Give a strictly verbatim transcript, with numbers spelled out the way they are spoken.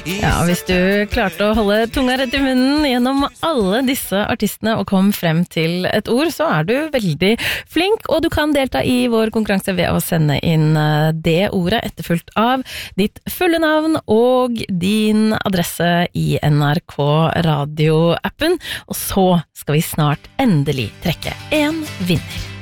Ja, hvis du klarte å holde tunga rett i munnen gjennom alle disse artistene og kom frem til et ord, så er du veldig flink, og du kan delta i vår konkurranse ved å sende inn det ordet etterfulgt av ditt fulle navn og din adresse i N R K Radio-appen, og så skal vi snart endelig trekke en vinner.